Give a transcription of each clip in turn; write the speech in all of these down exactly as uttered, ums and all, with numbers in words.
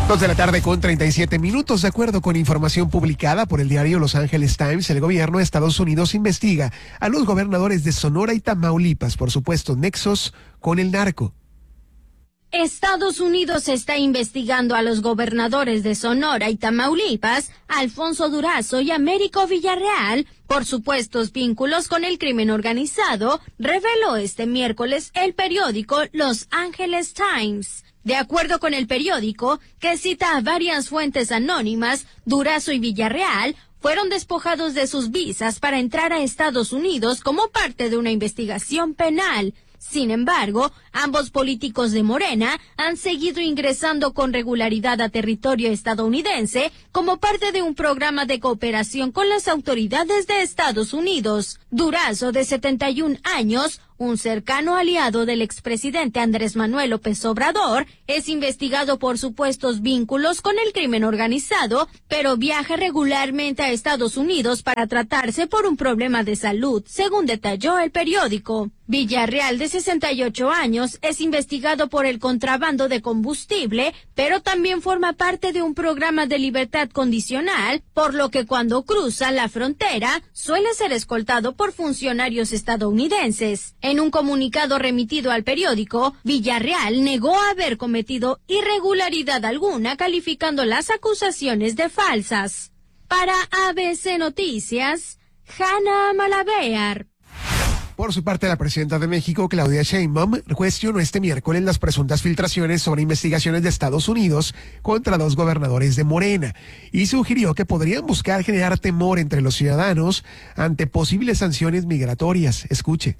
Dos de la tarde con treinta y siete minutos. De acuerdo con información publicada por el diario Los Angeles Times, el gobierno de Estados Unidos investiga a los gobernadores de Sonora y Tamaulipas por supuestos nexos con el narco. Estados Unidos está investigando a los gobernadores de Sonora y Tamaulipas, Alfonso Durazo y Américo Villarreal, por supuestos vínculos con el crimen organizado, reveló este miércoles el periódico Los Angeles Times. De acuerdo con el periódico, que cita a varias fuentes anónimas, Durazo y Villarreal fueron despojados de sus visas para entrar a Estados Unidos como parte de una investigación penal. Sin embargo, ambos políticos de Morena han seguido ingresando con regularidad a territorio estadounidense como parte de un programa de cooperación con las autoridades de Estados Unidos. Durazo, de setenta y un años, un cercano aliado del expresidente Andrés Manuel López Obrador, es investigado por supuestos vínculos con el crimen organizado, pero viaja regularmente a Estados Unidos para tratarse por un problema de salud, según detalló el periódico. Villarreal, de sesenta y ocho años, es investigado por el contrabando de combustible, pero también forma parte de un programa de libertad condicional, por lo que cuando cruza la frontera suele ser escoltado por funcionarios estadounidenses. En un comunicado remitido al periódico, Villarreal negó haber cometido irregularidad alguna, calificando las acusaciones de falsas. Para A B C Noticias, Hanna Malavear. Por su parte, la presidenta de México, Claudia Sheinbaum, cuestionó este miércoles las presuntas filtraciones sobre investigaciones de Estados Unidos contra dos gobernadores de Morena y sugirió que podrían buscar generar temor entre los ciudadanos ante posibles sanciones migratorias. Escuche.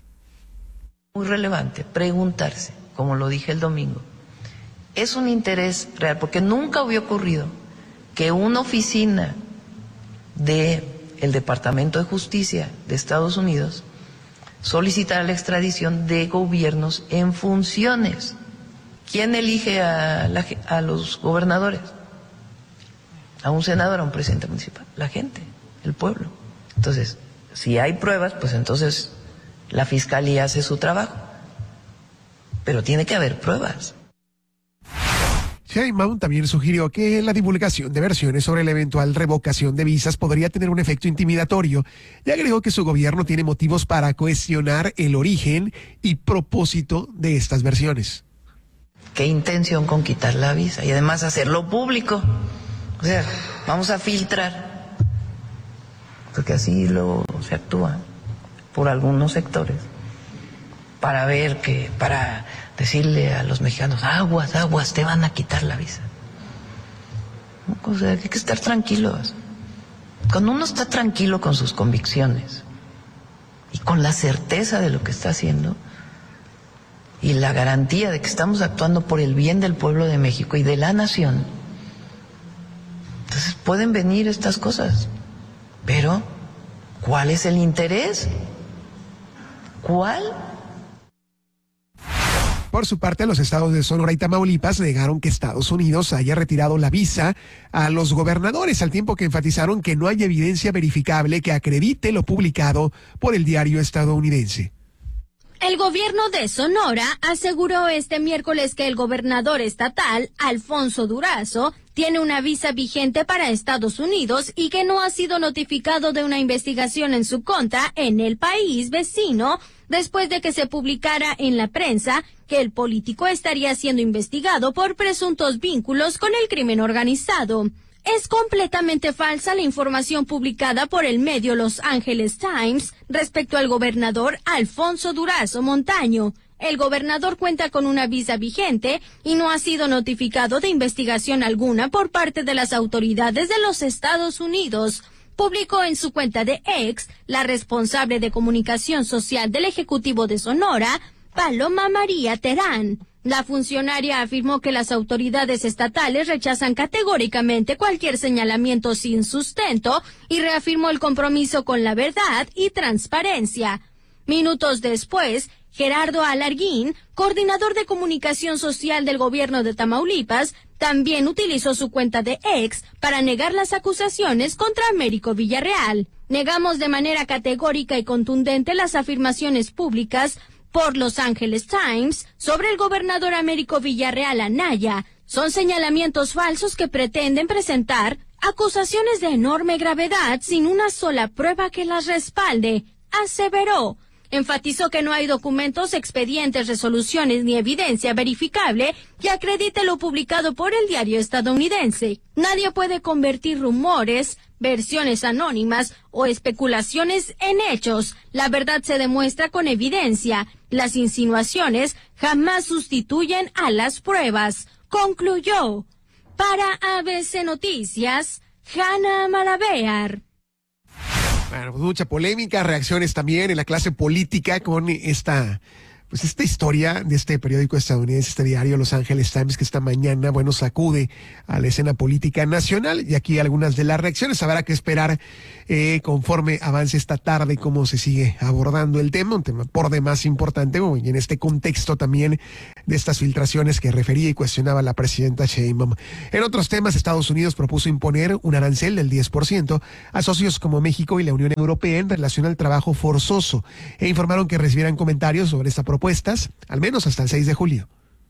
Muy relevante preguntarse, como lo dije el domingo, ¿es un interés real? Porque nunca había ocurrido que una oficina del Departamento de Justicia de Estados Unidos solicitar la extradición de gobiernos en funciones. ¿Quién elige a, la, a los gobernadores? ¿A un senador, a un presidente municipal? La gente, el pueblo. Entonces, si hay pruebas, pues entonces la fiscalía hace su trabajo. Pero tiene que haber pruebas. Sheinbaum también sugirió que la divulgación de versiones sobre la eventual revocación de visas podría tener un efecto intimidatorio y agregó que su gobierno tiene motivos para cuestionar el origen y propósito de estas versiones. ¿Qué intención con quitar la visa? Y además hacerlo público. O sea, vamos a filtrar. Porque así lo se actúa por algunos sectores. Para ver que, para decirle a los mexicanos, aguas, aguas, te van a quitar la visa. O sea, hay que estar tranquilos. Cuando uno está tranquilo con sus convicciones y con la certeza de lo que está haciendo y la garantía de que estamos actuando por el bien del pueblo de México y de la nación, entonces pueden venir estas cosas. Pero, ¿cuál es el interés? ¿Cuál? Por su parte, los estados de Sonora y Tamaulipas negaron que Estados Unidos haya retirado la visa a los gobernadores, al tiempo que enfatizaron que no hay evidencia verificable que acredite lo publicado por el diario estadounidense. El gobierno de Sonora aseguró este miércoles que el gobernador estatal, Alfonso Durazo, tiene una visa vigente para Estados Unidos y que no ha sido notificado de una investigación en su contra en el país vecino, después de que se publicara en la prensa que el político estaría siendo investigado por presuntos vínculos con el crimen organizado. Es completamente falsa la información publicada por el medio Los Angeles Times respecto al gobernador Alfonso Durazo Montaño. El gobernador cuenta con una visa vigente y no ha sido notificado de investigación alguna por parte de las autoridades de los Estados Unidos. Publicó en su cuenta de X la responsable de comunicación social del Ejecutivo de Sonora, Paloma María Terán. La funcionaria afirmó que las autoridades estatales rechazan categóricamente cualquier señalamiento sin sustento y reafirmó el compromiso con la verdad y transparencia. Minutos después, Gerardo Alarguín, coordinador de comunicación social del gobierno de Tamaulipas, también utilizó su cuenta de X para negar las acusaciones contra Américo Villarreal. Negamos de manera categórica y contundente las afirmaciones públicas por Los Angeles Times sobre el gobernador Américo Villarreal Anaya, son señalamientos falsos que pretenden presentar acusaciones de enorme gravedad sin una sola prueba que las respalde, aseveró. Enfatizó que no hay documentos, expedientes, resoluciones ni evidencia verificable que acredite lo publicado por el diario estadounidense. Nadie puede convertir rumores, versiones anónimas o especulaciones en hechos. La verdad se demuestra con evidencia. Las insinuaciones jamás sustituyen a las pruebas, concluyó. Para A B C Noticias, Hanna Malavéar. Bueno, pues mucha polémica, reacciones también en la clase política con esta, pues esta historia de este periódico estadounidense, este diario Los Angeles Times, que esta mañana, bueno, sacude a la escena política nacional. Y aquí algunas de las reacciones. Habrá que esperar eh, conforme avance esta tarde cómo se sigue abordando el tema, un tema por demás importante, y en este contexto también de estas filtraciones que refería y cuestionaba la presidenta Sheinbaum. En otros temas, Estados Unidos propuso imponer un arancel del diez por ciento a socios como México y la Unión Europea en relación al trabajo forzoso, e informaron que recibirán comentarios sobre estas propuestas, al menos hasta el seis de julio.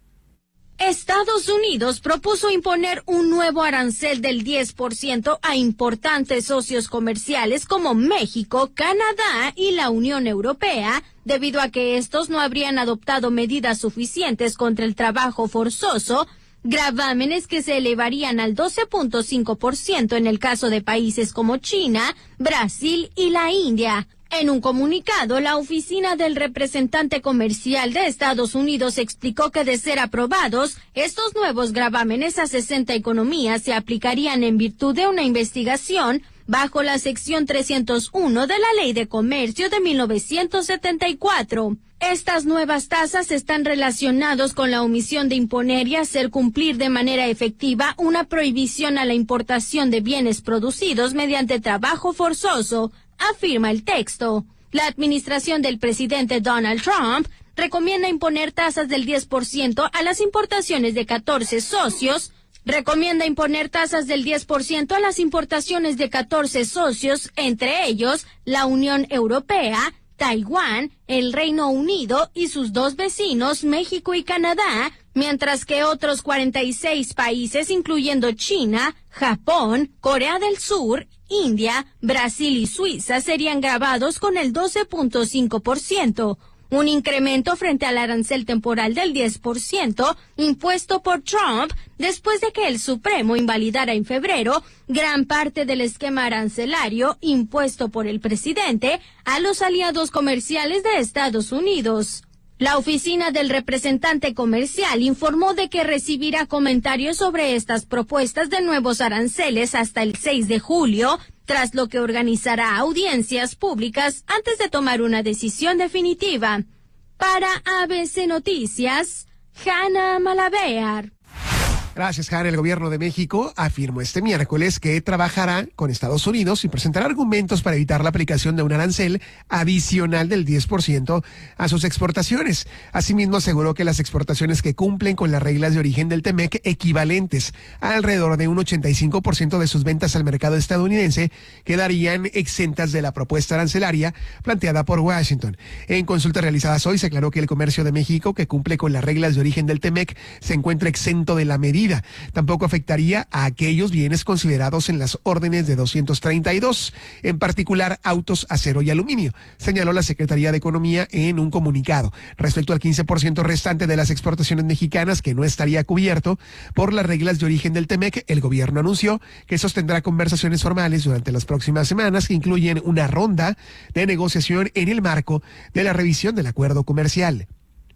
Estados Unidos propuso imponer un nuevo arancel del diez por ciento a importantes socios comerciales como México, Canadá y la Unión Europea, debido a que estos no habrían adoptado medidas suficientes contra el trabajo forzoso, gravámenes que se elevarían al doce punto cinco por ciento en el caso de países como China, Brasil y la India. En un comunicado, la oficina del representante comercial de Estados Unidos explicó que de ser aprobados, estos nuevos gravámenes a sesenta economías se aplicarían en virtud de una investigación bajo la sección trescientos uno de la Ley de Comercio de mil novecientos setenta y cuatro. Estas nuevas tasas están relacionados con la omisión de imponer y hacer cumplir de manera efectiva una prohibición a la importación de bienes producidos mediante trabajo forzoso, afirma el texto. La administración del presidente Donald Trump recomienda imponer tasas del diez por ciento a las importaciones de catorce socios, recomienda imponer tasas del diez por ciento a las importaciones de catorce socios, entre ellos la Unión Europea, Taiwán, el Reino Unido y sus dos vecinos, México y Canadá, mientras que otros cuarenta y seis países, incluyendo China, Japón, Corea del Sur, India, Brasil y Suiza, serían gravados con el doce punto cinco por ciento, un incremento frente al arancel temporal del diez por ciento impuesto por Trump después de que el Supremo invalidara en febrero gran parte del esquema arancelario impuesto por el presidente a los aliados comerciales de Estados Unidos. La oficina del representante comercial informó de que recibirá comentarios sobre estas propuestas de nuevos aranceles hasta el seis de julio, tras lo que organizará audiencias públicas antes de tomar una decisión definitiva. Para A B C Noticias, Hanna Malavéar. Gracias, Hanna. El gobierno de México afirmó este miércoles que trabajará con Estados Unidos y presentará argumentos para evitar la aplicación de un arancel adicional del diez por ciento a sus exportaciones. Asimismo, aseguró que las exportaciones que cumplen con las reglas de origen del TEMEC, equivalentes a alrededor de un ochenta y cinco por ciento de sus ventas al mercado estadounidense, quedarían exentas de la propuesta arancelaria planteada por Washington. En consultas realizadas hoy, se aclaró que el comercio de México, que cumple con las reglas de origen del TEMEC, se encuentra exento de la medida. Tampoco afectaría a aquellos bienes considerados en las órdenes de doscientos treinta y dos, en particular autos, acero y aluminio, señaló la Secretaría de Economía en un comunicado. Respecto al quince por ciento restante de las exportaciones mexicanas que no estaría cubierto por las reglas de origen del TEMEC, el gobierno anunció que sostendrá conversaciones formales durante las próximas semanas que incluyen una ronda de negociación en el marco de la revisión del acuerdo comercial.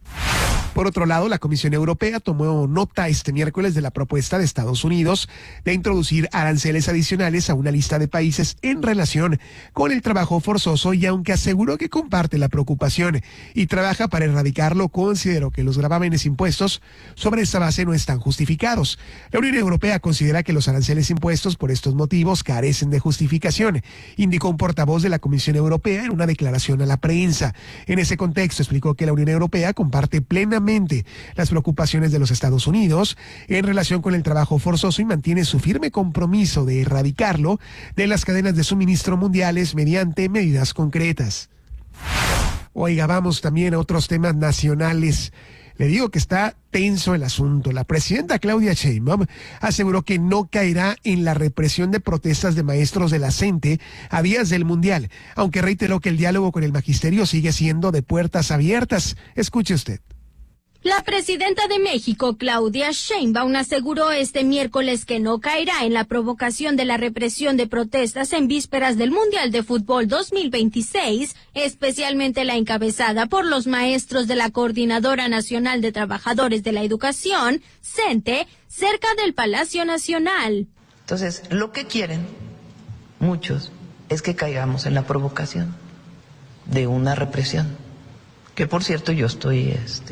Por otro lado, la Comisión Europea tomó nota este miércoles de la propuesta de Estados Unidos de introducir aranceles adicionales a una lista de países en relación con el trabajo forzoso, y aunque aseguró que comparte la preocupación y trabaja para erradicarlo, consideró que los gravámenes impuestos sobre esta base no están justificados. La Unión Europea considera que los aranceles impuestos por estos motivos carecen de justificación, indicó un portavoz de la Comisión Europea en una declaración a la prensa. En ese contexto, explicó que la Unión Europea comparte plenamente las preocupaciones de los Estados Unidos en relación con el trabajo forzoso y mantiene su firme compromiso de erradicarlo de las cadenas de suministro mundiales mediante medidas concretas. Oiga, vamos también a otros temas nacionales. Le digo que está tenso el asunto. La presidenta Claudia Sheinbaum aseguró que no caerá en la represión de protestas de maestros de la CENTE a días del Mundial, aunque reiteró que el diálogo con el magisterio sigue siendo de puertas abiertas. Escuche usted. La presidenta de México, Claudia Sheinbaum, aseguró este miércoles que no caerá en la provocación de la represión de protestas en vísperas del Mundial de Fútbol dos mil veintiséis, especialmente la encabezada por los maestros de la Coordinadora Nacional de Trabajadores de la Educación, CENTE, cerca del Palacio Nacional. Entonces, lo que quieren muchos es que caigamos en la provocación de una represión, que por cierto yo estoy... este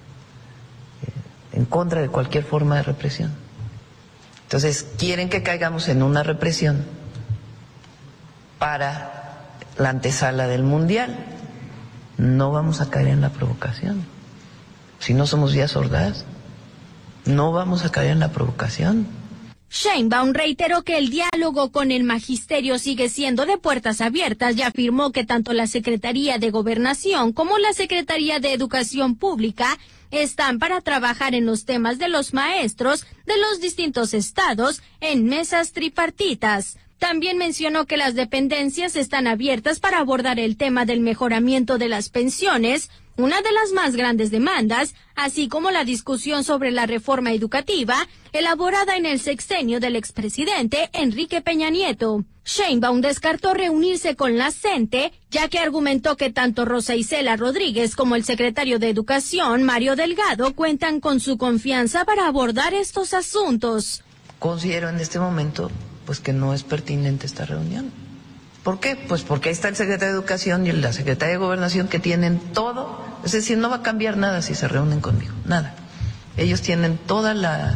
en contra de cualquier forma de represión. Entonces, quieren que caigamos en una represión para la antesala del Mundial. No vamos a caer en la provocación. Si no somos vías sordas, no vamos a caer en la provocación. Sheinbaum reiteró que el diálogo con el magisterio sigue siendo de puertas abiertas y afirmó que tanto la Secretaría de Gobernación como la Secretaría de Educación Pública están para trabajar en los temas de los maestros de los distintos estados en mesas tripartitas. También mencionó que las dependencias están abiertas para abordar el tema del mejoramiento de las pensiones, una de las más grandes demandas, así como la discusión sobre la reforma educativa elaborada en el sexenio del expresidente Enrique Peña Nieto. Sheinbaum descartó reunirse con la CENTE, ya que argumentó que tanto Rosa Isela Rodríguez como el secretario de Educación, Mario Delgado, cuentan con su confianza para abordar estos asuntos. Considero en este momento pues que no es pertinente esta reunión. ¿Por qué? Pues porque ahí está el secretario de Educación y la secretaria de Gobernación, que tienen todo, es decir, no va a cambiar nada si se reúnen conmigo, nada. Ellos tienen toda la,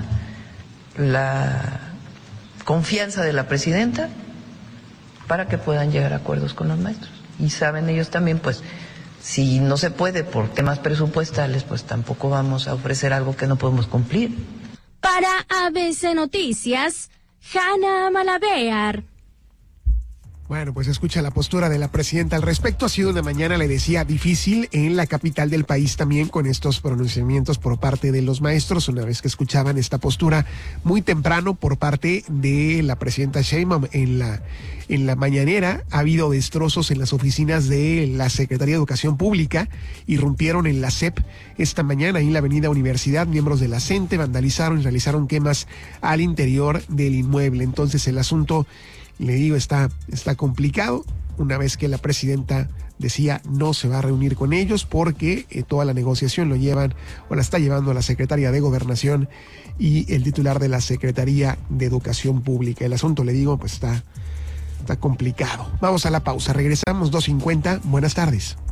la confianza de la presidenta para que puedan llegar a acuerdos con los maestros. Y saben ellos también, pues, si no se puede por temas presupuestales, pues tampoco vamos a ofrecer algo que no podemos cumplir. Para A B C Noticias, Hanna Malavear. Bueno, pues escucha la postura de la presidenta al respecto. Ha sido una mañana, le decía, difícil en la capital del país también, con estos pronunciamientos por parte de los maestros, una vez que escuchaban esta postura muy temprano por parte de la presidenta Sheinbaum en la, en la mañanera. Ha habido destrozos en las oficinas de la Secretaría de Educación Pública, irrumpieron en la S E P esta mañana ahí en la avenida Universidad, miembros de la CENTE vandalizaron y realizaron quemas al interior del inmueble. Entonces el asunto, le digo, está, está complicado, una vez que la presidenta decía no se va a reunir con ellos porque eh, toda la negociación lo llevan o la está llevando la Secretaría de Gobernación y el titular de la Secretaría de Educación Pública. El asunto, le digo, pues está, está complicado. Vamos a la pausa, regresamos dos cincuenta, buenas tardes.